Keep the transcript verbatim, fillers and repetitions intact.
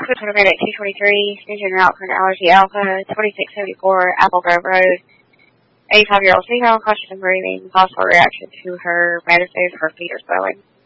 Northwest Wintergrade at two twenty-three, engine route for an allergy alpha, twenty-six seventy-four Apple Grove Road. eighty-five-year-old female, conscious and breathing, possible reaction to her medicine, her feet are swelling.